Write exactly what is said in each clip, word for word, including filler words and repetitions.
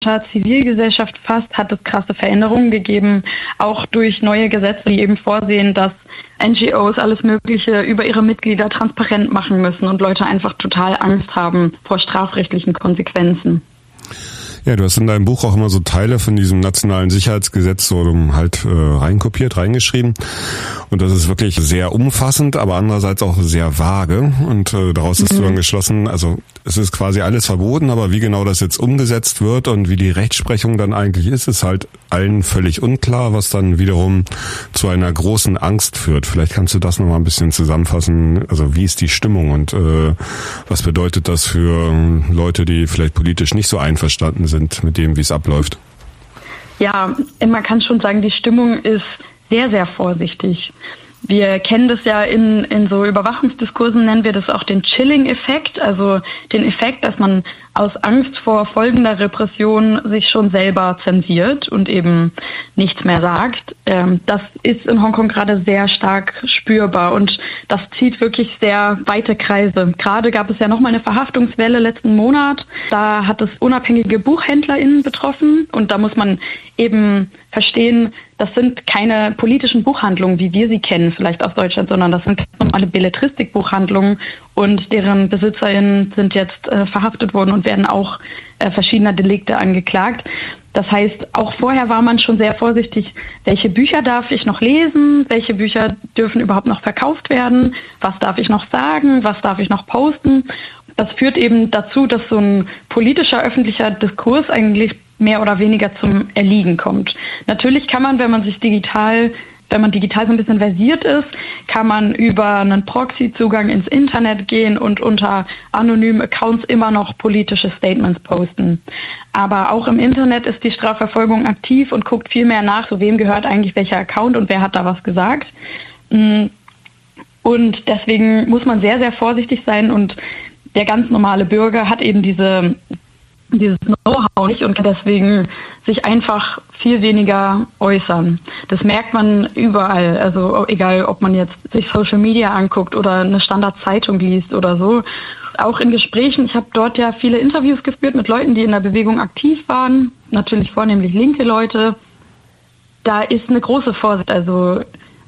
gesamter Zivilgesellschaft fast hat es krasse Veränderungen gegeben, auch durch neue Gesetze, die eben vorsehen, dass N G Os alles Mögliche über ihre Mitglieder transparent machen müssen und Leute einfach total Angst haben vor strafrechtlichen Konsequenzen. Ja, du hast in deinem Buch auch immer so Teile von diesem nationalen Sicherheitsgesetz so halt äh, reinkopiert, reingeschrieben. Und das ist wirklich sehr umfassend, aber andererseits auch sehr vage. Und äh, daraus hast mhm. du dann geschlossen, also es ist quasi alles verboten, aber wie genau das jetzt umgesetzt wird und wie die Rechtsprechung dann eigentlich ist, ist halt allen völlig unklar, was dann wiederum zu einer großen Angst führt. Vielleicht kannst du das nochmal ein bisschen zusammenfassen. Also wie ist die Stimmung und äh, was bedeutet das für Leute, die vielleicht politisch nicht so einverstanden sind mit dem, wie es abläuft? Ja, man kann schon sagen, die Stimmung ist sehr, sehr vorsichtig. Wir kennen das ja in, in so Überwachungsdiskursen, nennen wir das auch den Chilling-Effekt, also den Effekt, dass man aus Angst vor folgender Repression sich schon selber zensiert und eben nichts mehr sagt. Das ist in Hongkong gerade sehr stark spürbar und das zieht wirklich sehr weite Kreise. Gerade gab es ja nochmal eine Verhaftungswelle letzten Monat. Da hat es unabhängige BuchhändlerInnen betroffen und da muss man eben verstehen, das sind keine politischen Buchhandlungen, wie wir sie kennen, vielleicht aus Deutschland, sondern das sind normale Belletristik-Buchhandlungen und deren BesitzerInnen sind jetzt äh, verhaftet worden und werden auch äh, verschiedener Delikte angeklagt. Das heißt, auch vorher war man schon sehr vorsichtig, welche Bücher darf ich noch lesen, welche Bücher dürfen überhaupt noch verkauft werden, was darf ich noch sagen, was darf ich noch posten. Das führt eben dazu, dass so ein politischer öffentlicher Diskurs eigentlich mehr oder weniger zum Erliegen kommt. Natürlich kann man, wenn man sich digital, wenn man digital so ein bisschen versiert ist, kann man über einen Proxy-Zugang ins Internet gehen und unter anonymen Accounts immer noch politische Statements posten. Aber auch im Internet ist die Strafverfolgung aktiv und guckt viel mehr nach, so wem gehört eigentlich welcher Account und wer hat da was gesagt. Und deswegen muss man sehr, sehr vorsichtig sein und der ganz normale Bürger hat eben diese dieses Know-how nicht und kann deswegen sich einfach viel weniger äußern. Das merkt man überall, also egal, ob man jetzt sich Social Media anguckt oder eine Standardzeitung liest oder so. Auch in Gesprächen, ich habe dort ja viele Interviews geführt mit Leuten, die in der Bewegung aktiv waren, natürlich vornehmlich linke Leute. Da ist eine große Vorsicht, also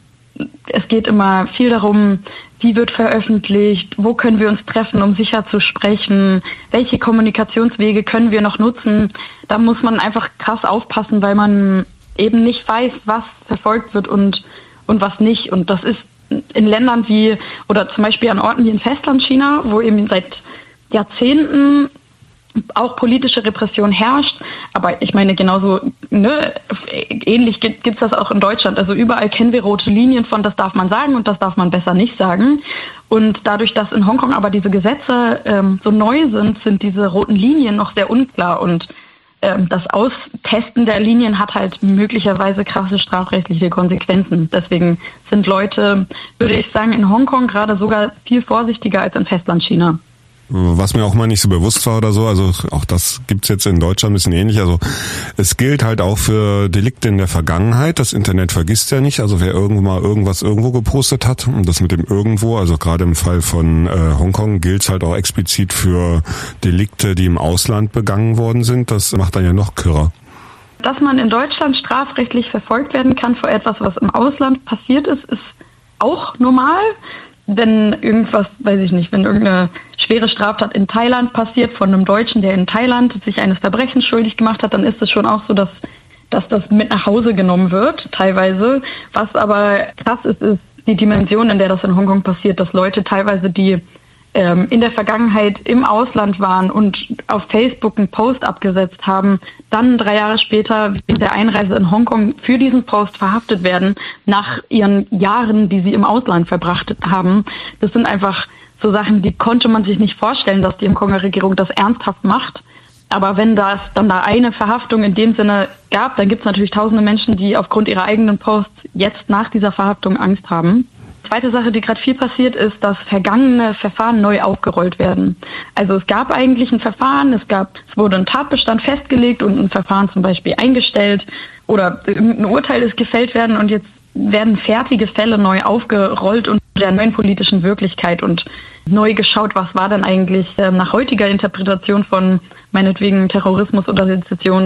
es geht immer viel darum, wie wird veröffentlicht, wo können wir uns treffen, um sicher zu sprechen, welche Kommunikationswege können wir noch nutzen. Da muss man einfach krass aufpassen, weil man eben nicht weiß, was verfolgt wird und, und was nicht. Und das ist in Ländern wie, oder zum Beispiel an Orten wie in Festlandchina, wo eben seit Jahrzehnten auch politische Repression herrscht, aber ich meine genauso, ne, ähnlich gibt es das auch in Deutschland. Also überall kennen wir rote Linien von, das darf man sagen und das darf man besser nicht sagen. Und dadurch, dass in Hongkong aber diese Gesetze ähm, so neu sind, sind diese roten Linien noch sehr unklar und ähm, das Austesten der Linien hat halt möglicherweise krasse strafrechtliche Konsequenzen. Deswegen sind Leute, würde ich sagen, in Hongkong gerade sogar viel vorsichtiger als in Festlandchina. Was mir auch mal nicht so bewusst war oder so, also auch das gibt's jetzt in Deutschland ein bisschen ähnlich, also es gilt halt auch für Delikte in der Vergangenheit, das Internet vergisst ja nicht, also wer irgendwo mal irgendwas irgendwo gepostet hat und das mit dem irgendwo, also gerade im Fall von äh, Hongkong gilt's halt auch explizit für Delikte, die im Ausland begangen worden sind, das macht dann ja noch kürrer. Dass man in Deutschland strafrechtlich verfolgt werden kann für etwas, was im Ausland passiert ist, ist auch normal. Wenn irgendwas, weiß ich nicht, wenn irgendeine schwere Straftat in Thailand passiert von einem Deutschen, der in Thailand sich eines Verbrechens schuldig gemacht hat, dann ist es schon auch so, dass, dass das mit nach Hause genommen wird, teilweise. Was aber krass ist, ist die Dimension, in der das in Hongkong passiert, dass Leute teilweise, die ähm, in der Vergangenheit im Ausland waren und auf Facebook einen Post abgesetzt haben, dann drei Jahre später wegen der Einreise in Hongkong für diesen Post verhaftet werden, nach ihren Jahren, die sie im Ausland verbracht haben. Das sind einfach so Sachen, die konnte man sich nicht vorstellen, dass die Hongkonger Regierung das ernsthaft macht. Aber wenn das dann da eine Verhaftung in dem Sinne gab, dann gibt es natürlich tausende Menschen, die aufgrund ihrer eigenen Posts jetzt nach dieser Verhaftung Angst haben. Zweite Sache, die gerade viel passiert, ist, dass vergangene Verfahren neu aufgerollt werden. Also es gab eigentlich ein Verfahren, es gab, es wurde ein Tatbestand festgelegt und ein Verfahren zum Beispiel eingestellt oder ein Urteil ist gefällt werden und jetzt werden fertige Fälle neu aufgerollt und der neuen politischen Wirklichkeit und neu geschaut, was war denn eigentlich äh, nach heutiger Interpretation von meinetwegen Terrorismus oder Sezession